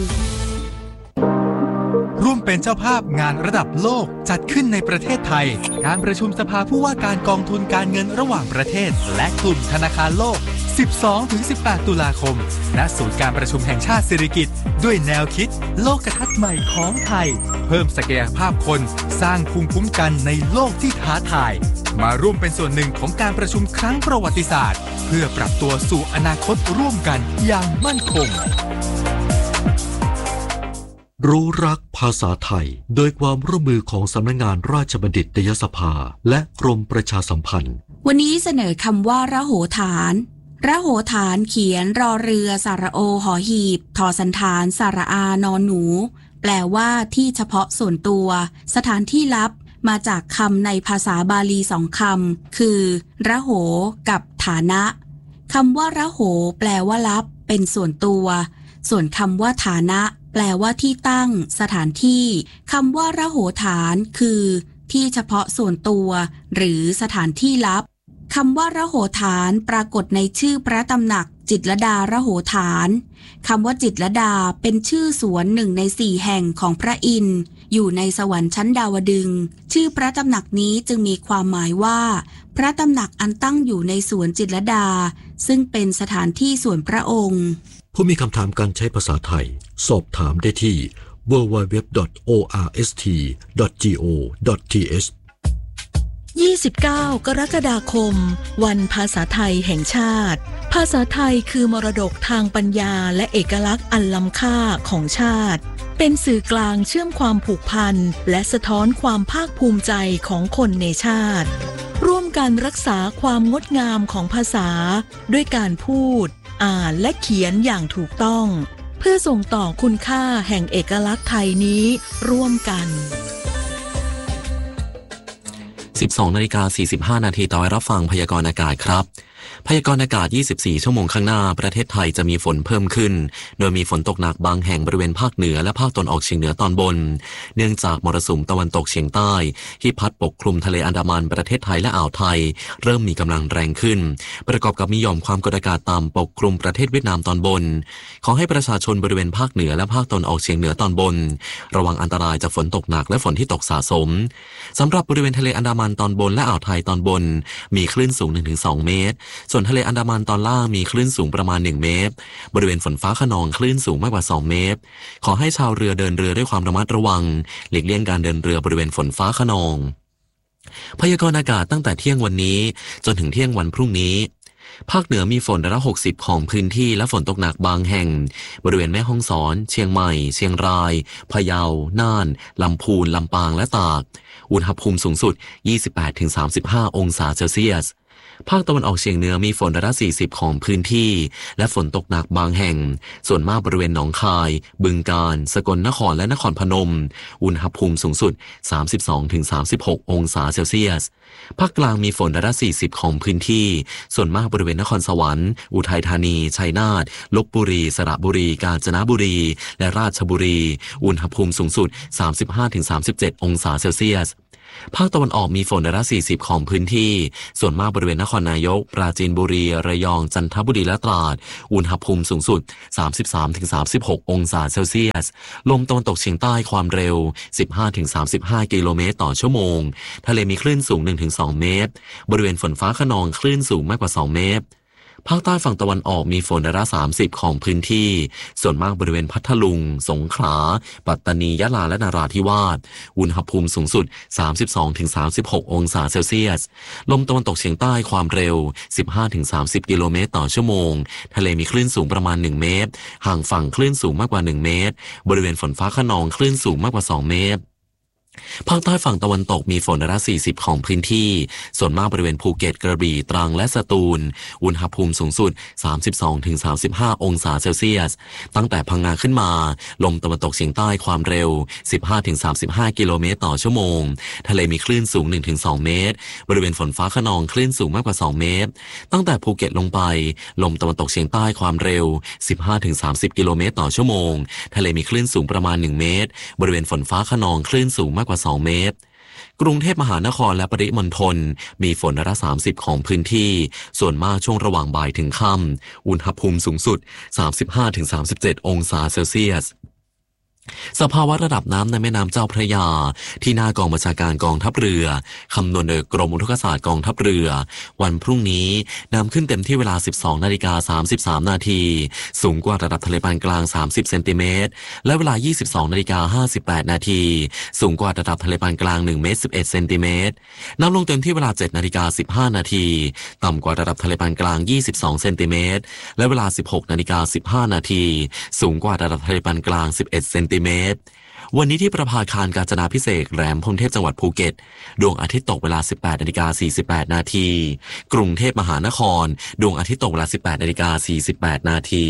ร่วมเป็นเจ้าภาพงานระดับโลกจัดขึ้นในประเทศไทยการประชุมสภาผู้ว่าการกองทุนการเงินระหว่างประเทศและกลุ่มธนาคารโลก สิบสองถึงสิบแปด ตุลาคมณศูนย์การประชุมแห่งชาติสิริกิติ์ด้วยแนวคิดโลกทัศน์ใหม่ของไทยเพิ่มศักยภาพคนสร้างภูมิคุ้มกันในโลกที่ท้าทายมาร่วมเป็นส่วนหนึ่งของการประชุมครั้งประวัติศาสตร์เพื่อปรับตัวสู่อนาคตร่วมกันอย่างมั่นคงรู้รักภาษาไทยโดยความร่วมมือของสำนักงานราชบัณฑิตยสภาและกรมประชาสัมพันธ์วันนี้เสนอคำว่าระโหฐานระโหฐานเขียนรอเรือสระโอหอหีบทอสันฐานสระอานอนหนูแปลว่าที่เฉพาะส่วนตัวสถานที่ลับมาจากคำในภาษาบาลีสองคำคือระโหกับฐานะคำว่าระโหแปลว่าลับเป็นส่วนตัวส่วนคำว่าฐานะแปลว่าที่ตั้งสถานที่คำว่าระโหฐานคือที่เฉพาะส่วนตัวหรือสถานที่ลับคำว่าระโหฐานปรากฏในชื่อพระตำหนักจิตรลดาระโหฐานคำว่าจิตรลดาเป็นชื่อสวนหนึ่งในสี่แห่งของพระอินทร์อยู่ในสวรรค์ชั้นดาวดึงส์ชื่อพระตำหนักนี้จึงมีความหมายว่าพระตำหนักอันตั้งอยู่ในสวนจิตรลดาซึ่งเป็นสถานที่ส่วนพระองค์ผู้มีคำถามการใช้ภาษาไทยสอบถามได้ที่ ดับเบิลยู ดับเบิลยู ดับเบิลยู ดอท โอ อาร์ เอส ที ดอท จี โอ ดอท ที เอชยี่สิบเก้ากรกฎาคมวันภาษาไทยแห่งชาติภาษาไทยคือมรดกทางปัญญาและเอกลักษณ์อันล้ำค่าของชาติเป็นสื่อกลางเชื่อมความผูกพันและสะท้อนความภาคภูมิใจของคนในชาติร่วมกันรักษาความงดงามของภาษาด้วยการพูดอ่านและเขียนอย่างถูกต้องเพื่อส่งต่อคุณค่าแห่งเอกลักษณ์ไทยนี้ร่วมกันสิบสองนาฬิกาสี่สิบห้านาทีต่อไปรับฟังพยากรณ์อากาศครับพยากรณ์อากาศยี่สิบสี่ชั่วโมงข้างหน้าประเทศไทยจะมีฝนเพิ่มขึ้นโดยมีฝนตกหนักบางแห่งบริเวณภาคเหนือและภาคตะวันออกเฉียงเหนือตอนบนเนื่องจากมรสุมตะวันตกเฉียงใต้ที่พัดปกคลุมทะเลอันดามันประเทศไทยและอ่าวไทยเริ่มมีกำลังแรงขึ้นประกอบกับมีหย่อมความกดอากาศต่ำปกคลุมประเทศเวียดนามตอนบนขอให้ประชาชนบริเวณภาคเหนือและภาคตะวันออกเฉียงเหนือตอนบนระวังอันตรายจากฝนตกหนักและฝนที่ตกสะสมสำหรับบริเวณทะเลอันดามันตอนบนและอ่าวไทยตอนบนมีคลื่นสูง หนึ่งถึงสอง เมตรส่วนทะเลอันดามันตอนล่างมีคลื่นสูงประมาณหนึ่งเมตรบริเวณฝนฟ้าคะนองคลื่นสูงมากกว่าสองเมตรขอให้ชาวเรือเดินเรือด้วยความระมัดระวังหลีกเลี่ยงการเดินเรือบริเวณฝนฟ้าคะนองพยากรณ์อากาศตั้งแต่เที่ยงวันนี้จนถึงเที่ยงวันพรุ่งนี้ภาคเหนือมีฝนร้อยละหกสิบของพื้นที่และฝนตกหนักบางแห่งบริเวณแม่ฮ่องสอนเชียงใหม่เชียงรายพะเยาน่านลำพูนลำปางและตากอุณหภูมิสูงสุด ยี่สิบแปดถึงสามสิบห้า องศาเซลเซียสภาคตะวันออกเฉียงเหนือมีฝนร้อยละสี่สิบของพื้นที่และฝนตกหนักบางแห่งส่วนมากบริเวณหนองคายบึงกาฬสกลนครและนครพนมอุณหภูมิสูงสุด สามสิบสองถึงสามสิบหก องศาเซลเซียสภาคกลางมีฝนร้อยละสี่สิบของพื้นที่ส่วนมากบริเวณนครสวรรค์อุทัยธานีชัยนาทลพบุรีสระบุรีกาญจนบุรีและราชบุรีอุณหภูมิสูงสุด สามสิบห้าถึงสามสิบเจ็ด องศาเซลเซียสภาคตะวันออกมีฝนร้อยละสี่สิบของพื้นที่ส่วนมากบริเวณนครนายกปราจีนบุรีระยองจันทบุรีและตราดอุณหภูมิสูงสุด สามสิบสามถึงสามสิบหก องศาเซลเซียสลมตะวันตกเฉียงใต้ความเร็ว สิบห้าถึงสามสิบห้า กิโลเมตรต่อชั่วโมงทะเลมีคลื่นสูง หนึ่งถึงสอง เมตรบริเวณฝนฟ้าคะนองคลื่นสูงมากกว่าสองเมตรภาคใต้ฝั่งตะวันออกมีฝนร้อยละสามสิบของพื้นที่ส่วนมากบริเวณพัทลุงสงขลาปัตตานียะลาและนราธิวาสอุณหภูมิสูงสุด สามสิบสองถึงสามสิบหก องศาเซลเซียสลมตะวันตกเฉียงใต้ความเร็ว สิบห้าถึงสามสิบ กิโลเมตรต่อชั่วโมงทะเลมีคลื่นสูงประมาณหนึ่งเมตรห่างฝั่งคลื่นสูงมากกว่าหนึ่งเมตรบริเวณฝนฟ้าคะนองคลื่นสูงมากกว่าสองเมตรภาคใต้ฝั่งตะวันตกมีฝนร้อยละสี่สิบของพื้นที่ส่วนมากบริเวณภูเก็ตกระบี่ตรังและสตูลอุณหภูมิสูงสุด สามสิบสองถึงสามสิบห้า องศาเซลเซียสตั้งแต่พังงาขึ้นมาลมตะวันตกเฉียงใต้ความเร็ว สิบห้าถึงสามสิบห้า กิโลเมตรต่อชั่วโมงทะเลมีคลื่นสูง หนึ่งถึงสอง เมตรบริเวณฝนฟ้าคะนองคลื่นสูงมากกว่าสองเมตรตั้งแต่ภูเก็ตลงไปลมตะวันตกเฉียงใต้ความเร็ว สิบห้าถึงสามสิบ กิโลเมตรต่อชั่วโมงทะเลมีคลื่นสูงประมาณหนึ่งเมตรบริเวณฝนฟ้าคะนองคลื่นสูงมากกว่าสองเมตรกรุงเทพมหานครและปริมณฑลมีฝนร้อยละสามสิบของพื้นที่ส่วนมากช่วงระหว่างบ่ายถึงค่ำอุณหภูมิสูงสุด สามสิบห้าถึงสามสิบเจ็ด องศาเซลเซียสสภาวะระดับน้ำในแม่น้ำเจ้าพระยาที่หน้ากองบัญชาการกองทัพเรือคำนวณโดยกรมอุทกศาสตร์กองทัพเรือวันพรุ่งนี้น้ำขึ้นเต็มที่เวลา สิบสองนาฬิกาสามสิบสาม นาทีสูงกว่าระดับทะเลปานกลางสามสิบเซนติเมตรและเวลา ยี่สิบสองนาฬิกาห้าสิบแปด นาทีสูงกว่าระดับทะเลปานกลางหนึ่งเมตรสิบเอ็ดเซนติเมตรน้ำลงเต็มที่เวลา เจ็ดนาฬิกาสิบห้า นาทีต่ำกว่าระดับทะเลปานกลางยี่สิบสองเซนติเมตรและเวลา สิบหกนาฬิกาสิบห้า นาทีสูงกว่าระดับทะเลปานกลางสิบเอ็ดเซนติเมตรวันนี้ที่ประภาคารกาญจนาภิเษกแหลมพรหมเทพจังหวัดภูเก็ตดวงอาทิตย์ตกเวลา สิบแปดนาฬิกาสี่สิบแปด นาทีกรุงเทพมหานครดวงอาทิตย์ตกเวลา สิบแปดนาฬิกาสี่สิบแปด นาที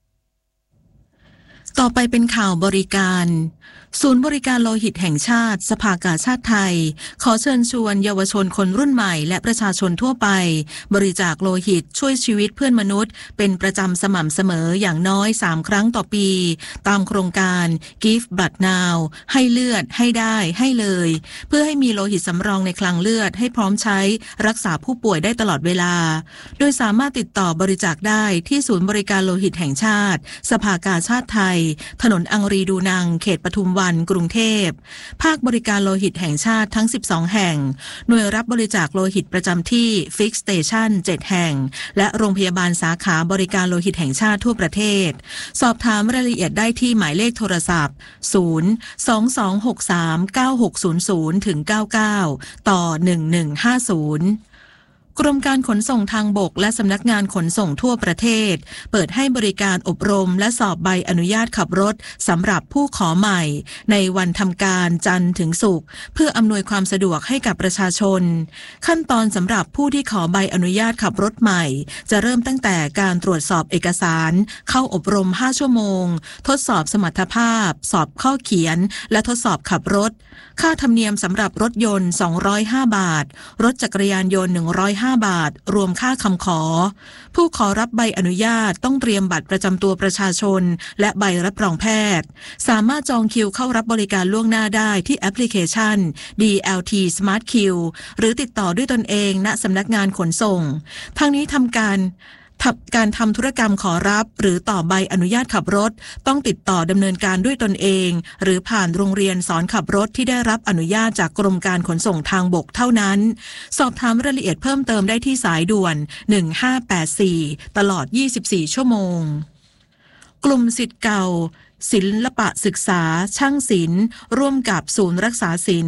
ต่อไปเป็นข่าวบริการศูนย์บริการโลหิตแห่งชาติสภากาชาติไทยขอเชิญชวนเยาวชนคนรุ่นใหม่และประชาชนทั่วไปบริจาคโลหิตช่วยชีวิตเพื่อนมนุษย์เป็นประจำสม่ำเสมออย่างน้อยสามครั้งต่อปีตามโครงการ Give Blood Now ให้เลือดให้ได้ให้เลยเพื่อให้มีโลหิตสำรองในคลังเลือดให้พร้อมใช้รักษาผู้ป่วยได้ตลอดเวลาโดยสามารถติดต่อบริจาคได้ที่ศูนย์บริการโลหิตแห่งชาติสภากาชาติไทยถนนอังรีดูนังเขตปทุมวันกรุงเทพภาคบริการโลหิตแห่งชาติทั้งสิบสองแห่งหน่วยรับบริจาคโลหิตประจำที่ Fix Station เจ็ดแห่งและโรงพยาบาลสาขาบริการโลหิตแห่งชาติทั่วประเทศสอบถามรายละเอียดได้ที่หมายเลขโทรศัพท์ศูนย์ สอง สอง หก สาม เก้า หก ศูนย์ ศูนย์ ถึง เก้า เก้า ต่อ หนึ่ง หนึ่ง ห้า ศูนย์กรมการขนส่งทางบกและสำนักงานขนส่งทั่วประเทศเปิดให้บริการอบรมและสอบใบอนุญาตขับรถสำหรับผู้ขอใหม่ในวันทำการจันทร์ถึงศุกร์เพื่ออำนวยความสะดวกให้กับประชาชนขั้นตอนสำหรับผู้ที่ขอใบอนุญาตขับรถใหม่จะเริ่มตั้งแต่การตรวจสอบเอกสารเข้าอบรมห้าชั่วโมงทดสอบสมรรถภาพสอบข้อเขียนและทดสอบขับรถค่าธรรมเนียมสำหรับรถยนต์สองร้อยห้าบาทรถจักรยานยนต์หนึ่งร้อยห้าบาทรวมค่าคำขอผู้ขอรับใบอนุญาตต้องเตรียมบัตรประจำตัวประชาชนและใบรับรองแพทย์สามารถจองคิวเข้ารับบริการล่วงหน้าได้ที่แอปพลิเคชัน ดี แอล ที Smart Queue หรือติดต่อด้วยตนเองณสำนักงานขนส่งทางนี้ทำการการทำธุรกรรมขอรับหรือต่อใบอนุญาตขับรถต้องติดต่อดำเนินการด้วยตนเองหรือผ่านโรงเรียนสอนขับรถที่ได้รับอนุญาตจากกรมการขนส่งทางบกเท่านั้นสอบถามรายละเอียดเพิ่มเติมได้ที่สายด่วนหนึ่งห้าแปดสี่ตลอดยี่สิบสี่ชั่วโมงกลุ่มศิษย์เก่าศิลปะศึกษาช่างศิลป์ร่วมกับศูนย์รักษาศิลป์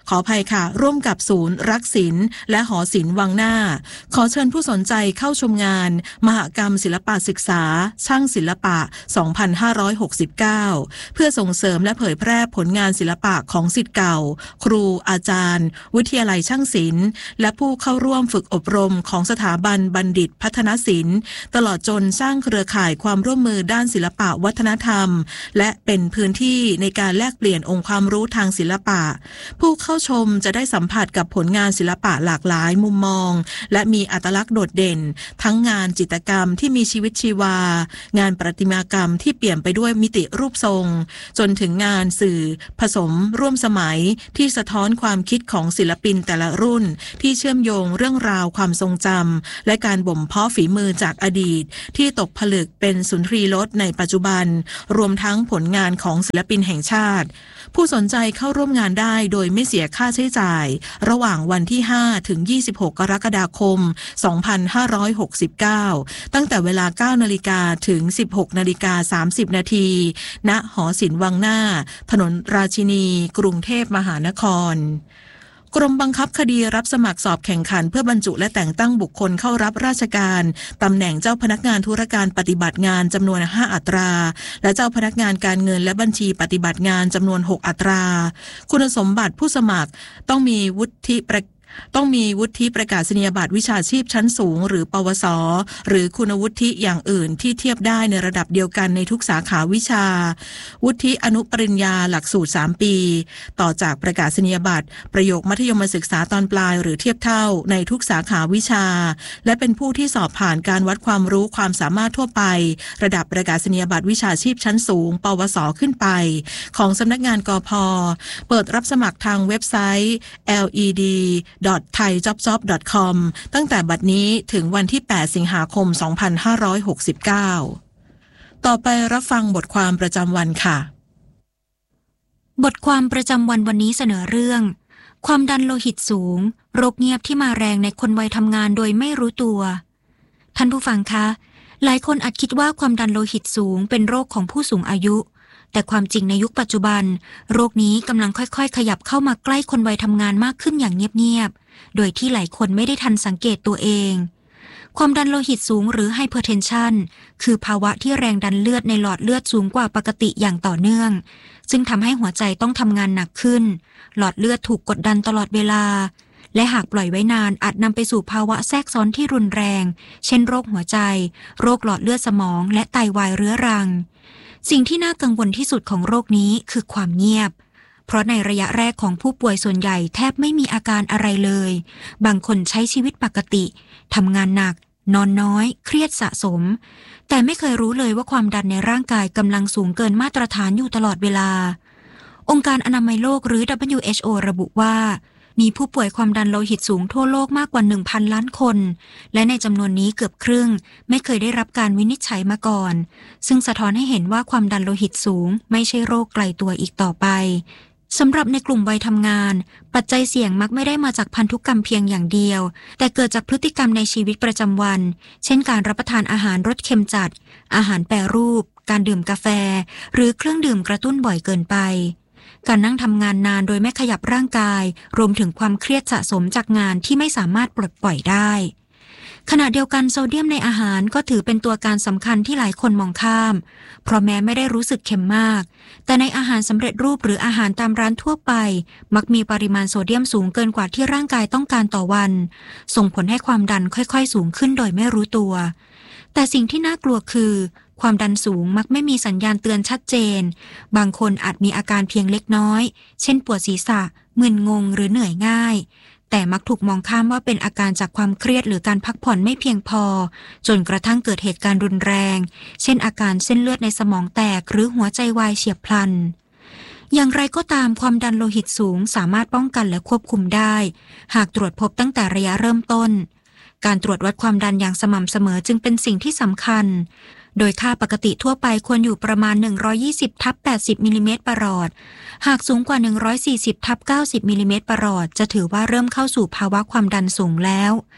ขออภัยค่ะร่วมกับศูนย์รักศิลป์และหอศิลป์วังหน้าขอเชิญผู้สนใจเข้าชมงานมหกรรมศิลปะศึกษาช่างศิลปะ สองพันห้าร้อยหกสิบเก้า เพื่อส่งเสริมและเผยแพร่ผลงานศิลปะของศิษย์เก่าครูอาจารย์วิทยาลัยช่างศิลป์และผู้เข้าร่วมฝึกอบรมของสถาบันบัณฑิตพัฒนศิลป์ตลอดจนสร้างเครือข่ายความร่วมมือด้านศิลปะวัฒนธรรมและเป็นพื้นที่ในการแลกเปลี่ยนองค์ความรู้ทางศิลปะผู้เข้าชมจะได้สัมผัสกับผลงานศิลปะหลากหลายมุมมองและมีอัตลักษณ์โดดเด่นทั้งงานจิตรกรรมที่มีชีวิตชีวางานประติมากรรมที่เปี่ยมไปด้วยมิติรูปทรงจนถึงงานสื่อผสมร่วมสมัยที่สะท้อนความคิดของศิลปินแต่ละรุ่นที่เชื่อมโยงเรื่องราวความทรงจำและการบ่มเพาะฝีมือจากอดีตที่ตกผลึกเป็นสุนทรีรสในปัจจุบันรวมทั้งผลงานของศิลปินแห่งชาติผู้สนใจเข้าร่วมงานได้โดยไม่เสียค่าใช้จ่ายระหว่างวันที่ห้าถึงยี่สิบหกกรกฎาคมสองพันห้าร้อยหกสิบเก้าตั้งแต่เวลา เก้านาฬิกา ถึง สิบหกนาฬิกาสามสิบนาทีณหอศิลป์วังหน้าถนนราชินีกรุงเทพมหานครกรมบังคับคดีรับสมัครสอบแข่งขันเพื่อบรรจุและแต่งตั้งบุคคลเข้ารับราชการตำแหน่งเจ้าพนักงานธุรการปฏิบัติงานจำนวนห้าอัตราและเจ้าพนักงานการเงินและบัญชีปฏิบัติงานจำนวนหกอัตราคุณสมบัติผู้สมัครต้องมีวุฒิประต้องมีวุฒิประกาศนียบัตรวิชาชีพชั้นสูงหรือปวสหรือคุณวุฒิอย่างอื่นที่เทียบได้ในระดับเดียวกันในทุกสาขาวิชาวุฒิอนุปริญญาหลักสูตรสามปีต่อจากประกาศนียบัตรประโยคมัธยมศึกษาตอนปลายหรือเทียบเท่าในทุกสาขาวิชาและเป็นผู้ที่สอบผ่านการวัดความรู้ความสามารถทั่วไประดับประกาศนียบัตรวิชาชีพชั้นสูงปวสขึ้นไปของสำนักงานกพ.เปิดรับสมัครทางเว็บไซต์ แอล อี ดี ดอท ไทยจ็อบจ็อบ ดอท คอม ตั้งแต่บัดนี้ถึงวันที่แปดสิงหาคมสองพันห้าร้อยหกสิบเก้าต่อไปรับฟังบทความประจำวันค่ะบทความประจำวันวันนี้เสนอเรื่องความดันโลหิตสูงโรคเงียบที่มาแรงในคนวัยทำงานโดยไม่รู้ตัวท่านผู้ฟังคะหลายคนอาจคิดว่าความดันโลหิตสูงเป็นโรคของผู้สูงอายุแต่ความจริงในยุคปัจจุบันโรคนี้กำลังค่อยๆขยับเข้ามาใกล้คนวัยทำงานมากขึ้นอย่างเงียบๆโดยที่หลายคนไม่ได้ทันสังเกตตัวเองความดันโลหิตสูงหรือไฮเปอร์เทนชันคือภาวะที่แรงดันเลือดในหลอดเลือดสูงกว่าปกติอย่างต่อเนื่องซึ่งทำให้หัวใจต้องทำงานหนักขึ้นหลอดเลือดถูกกดดันตลอดเวลาและหากปล่อยไว้นานอาจนำไปสู่ภาวะแทรกซ้อนที่รุนแรงเช่นโรคหัวใจโรคหลอดเลือดสมองและไตวายเรื้อรังสิ่งที่น่ากังวลที่สุดของโรคนี้คือความเงียบเพราะในระยะแรกของผู้ป่วยส่วนใหญ่แทบไม่มีอาการอะไรเลยบางคนใช้ชีวิตปกติทำงานหนักนอนน้อยเครียดสะสมแต่ไม่เคยรู้เลยว่าความดันในร่างกายกำลังสูงเกินมาตรฐานอยู่ตลอดเวลาองค์การอนามัยโลกหรือ ดับเบิลยู เอช โอ ระบุว่ามีผู้ป่วยความดันโลหิตสูงทั่วโลกมากกว่า หนึ่งพัน ล้านคนและในจำนวนนี้เกือบครึ่งไม่เคยได้รับการวินิจฉัยมาก่อนซึ่งสะท้อนให้เห็นว่าความดันโลหิตสูงไม่ใช่โรคไกลตัวอีกต่อไปสำหรับในกลุ่มวัยทำงานปัจจัยเสี่ยงมักไม่ได้มาจากพันธุกรรมเพียงอย่างเดียวแต่เกิดจากพฤติกรรมในชีวิตประจำวันเช่นการรับประทานอาหารรสเค็มจัดอาหารแปรรูปการดื่มกาแฟหรือเครื่องดื่มกระตุ้นบ่อยเกินไปการนั่งทำงานนานโดยไม่ขยับร่างกายรวมถึงความเครียดสะสมจากงานที่ไม่สามารถปลดปล่อยได้ขณะเดียวกันโซเดียมในอาหารก็ถือเป็นตัวการสำคัญที่หลายคนมองข้ามเพราะแม้ไม่ได้รู้สึกเค็มมากแต่ในอาหารสำเร็จรูปหรืออาหารตามร้านทั่วไปมักมีปริมาณโซเดียมสูงเกินกว่าที่ร่างกายต้องการต่อวันส่งผลให้ความดันค่อยๆสูงขึ้นโดยไม่รู้ตัวแต่สิ่งที่น่ากลัวคือความดันสูงมักไม่มีสัญญาณเตือนชัดเจนบางคนอาจมีอาการเพียงเล็กน้อยเช่นปวดศีรษะมึนงงหรือเหนื่อยง่ายแต่มักถูกมองข้ามว่าเป็นอาการจากความเครียดหรือการพักผ่อนไม่เพียงพอจนกระทั่งเกิดเหตุการณ์รุนแรงเช่นอาการเส้นเลือดในสมองแตกหรือหัวใจวายเฉียบพลันอย่างไรก็ตามความดันโลหิตสูงสามารถป้องกันและควบคุมได้หากตรวจพบตั้งแต่ระยะเริ่มต้นการตรวจวัดความดันอย่างสม่ำเสมอจึงเป็นสิ่งที่สำคัญโดยค่าปกติทั่วไปควรอยู่ประมาณ หนึ่งร้อยยี่สิบ ทับ แปดสิบ มิลลิเมตรประหลอดหากสูงกว่า หนึ่งร้อยสี่สิบ ทับ เก้าสิบ มิลลิเมตรประหลอดจะถือว่าเริ่มเข้าสู่ภาวะความดันสูงแล้ว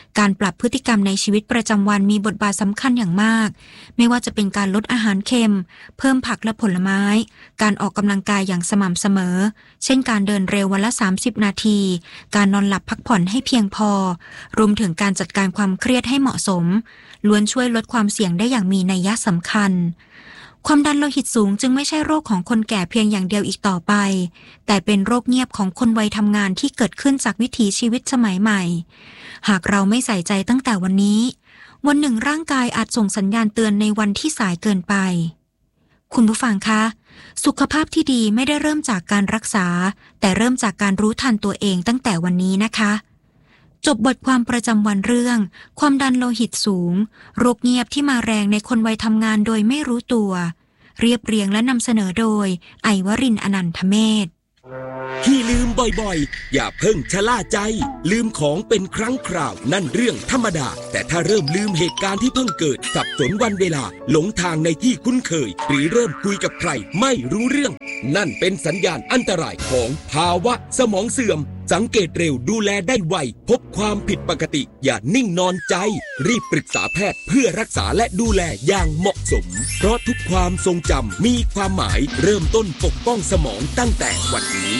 การปรับพฤติกรรมในชีวิตประจำวันมีบทบาทสำคัญอย่างมากไม่ว่าจะเป็นการลดอาหารเค็มเพิ่มผักและผลไม้การออกกำลังกายอย่างสม่ำเสมอเช่นการเดินเร็ววันละสามสิบนาทีการนอนหลับพักผ่อนให้เพียงพอรวมถึงการจัดการความเครียดให้เหมาะสมล้วนช่วยลดความเสี่ยงได้อย่างมีนัยสำคัญความดันโลหิตสูงจึงไม่ใช่โรคของคนแก่เพียงอย่างเดียวอีกต่อไปแต่เป็นโรคเงียบของคนวัยทำงานที่เกิดขึ้นจากวิถีชีวิตสมัยใหม่หากเราไม่ใส่ใจตั้งแต่วันนี้วันหนึ่งร่างกายอาจส่งสัญญาณเตือนในวันที่สายเกินไปคุณผู้ฟังคะสุขภาพที่ดีไม่ได้เริ่มจากการรักษาแต่เริ่มจากการรู้ทันตัวเองตั้งแต่วันนี้นะคะจบบทความประจำวันเรื่องความดันโลหิตสูงโรคเงียบที่มาแรงในคนวัยทำงานโดยไม่รู้ตัวเรียบเรียงและนำเสนอโดยไอวรินทร์อนันทเมธที่ลืมบ่อยๆอย่าเพิ่งชะล่าใจลืมของเป็นครั้งคราวนั่นเรื่องธรรมดาแต่ถ้าเริ่มลืมเหตุการณ์ที่เพิ่งเกิดสับสนวันเวลาหลงทางในที่คุ้นเคยหรือเริ่มคุยกับใครไม่รู้เรื่องนั่นเป็นสัญญาณอันตรายของภาวะสมองเสื่อมสังเกตเร็วดูแลได้ไวพบความผิดปกติอย่านิ่งนอนใจรีบปรึกษาแพทย์เพื่อรักษาและดูแลอย่างเหมาะสมเพราะทุกความทรงจำมีความหมายเริ่มต้นปกป้องสมองตั้งแต่วันนี้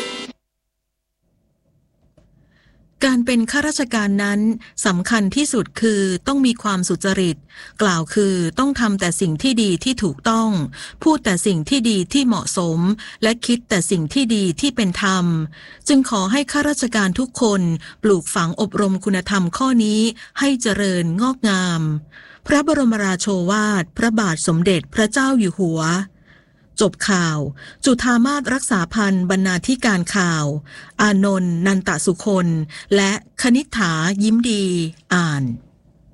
การเป็นข้าราชการนั้นสำคัญที่สุดคือต้องมีความสุจริตกล่าวคือต้องทำแต่สิ่งที่ดีที่ถูกต้องพูดแต่สิ่งที่ดีที่เหมาะสมและคิดแต่สิ่งที่ดีที่เป็นธรรมจึงขอให้ข้าราชการทุกคนปลูกฝังอบรมคุณธรรมข้อนี้ให้เจริญงอกงามพระบรมราโชวาทพระบาทสมเด็จพระเจ้าอยู่หัวจบข่าวจุฑามาศรักษาพันธ์บรรณาธิการข่าวอานนท์นันตสุคนและคณิษฐายิ้มดีอ่าน